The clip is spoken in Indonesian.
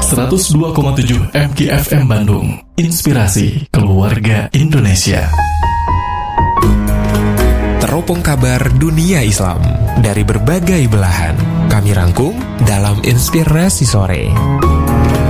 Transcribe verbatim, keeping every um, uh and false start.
seratus dua koma tujuh M K F M Bandung. Inspirasi keluarga Indonesia. Teropong kabar dunia Islam dari berbagai belahan kami rangkum dalam Inspirasi Sore.